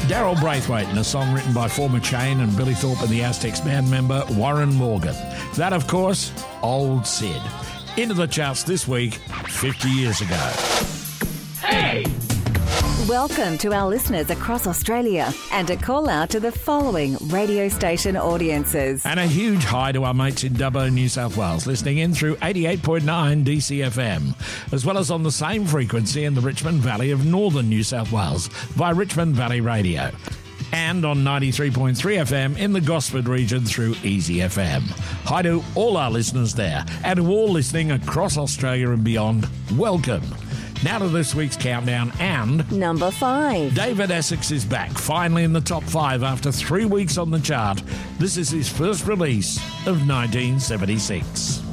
Daryl Braithwaite in a song written by former Chain and Billy Thorpe and the Aztecs band member Warren Morgan. That, of course, Old Sid. Into the charts this week, 50 years ago. Hey! Welcome to our listeners across Australia and a call out to the following radio station audiences. And a huge hi to our mates in Dubbo, New South Wales, listening in through 88.9 DCFM, as well as on the same frequency in the Richmond Valley of northern New South Wales via Richmond Valley Radio, and on 93.3 FM in the Gosford region through Easy FM. Hi to all our listeners there, and to all listening across Australia and beyond, welcome. Now to this week's countdown and... Number 5. David Essex is back, finally in the top 5 after 3 weeks on the chart. This is his first release of 1976.